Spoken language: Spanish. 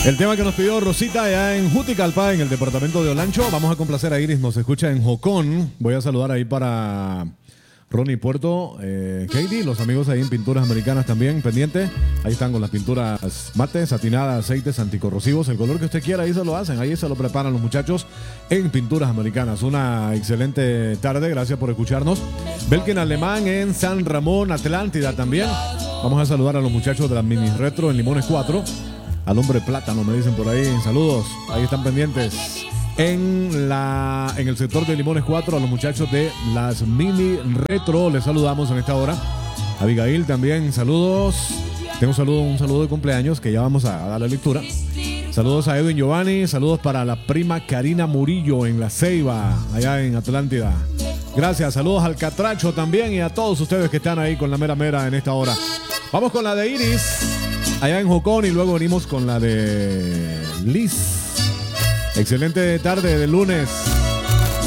El tema que nos pidió Rosita allá en Juticalpa, en el departamento de Olancho. Vamos a complacer a Iris, nos escucha en Jocón. Voy a saludar ahí para Ronnie Puerto, Katie, los amigos ahí en Pinturas Americanas también, pendiente. Ahí están con las pinturas mate, satinadas, aceites anticorrosivos. El color que usted quiera, ahí se lo hacen, ahí se lo preparan los muchachos en Pinturas Americanas. Una excelente tarde, gracias por escucharnos. Belkin Alemán en San Ramón, Atlántida también. Vamos a saludar a los muchachos de la Mini Retro en Limones 4. Al hombre plátano, me dicen por ahí. Saludos, ahí están pendientes. En el sector de Limones 4, a los muchachos de las Mini Retro, les saludamos en esta hora. Abigail también, saludos. Tengo un saludo de cumpleaños que ya vamos a darle lectura. Saludos a Edwin Giovanni, saludos para la prima Karina Murillo en La Ceiba, allá en Atlántida. Gracias, saludos al Catracho también y a todos ustedes que están ahí con la mera mera en esta hora. Vamos con la de Iris, allá en Jocón, y luego venimos con la de Liz. Excelente tarde de lunes.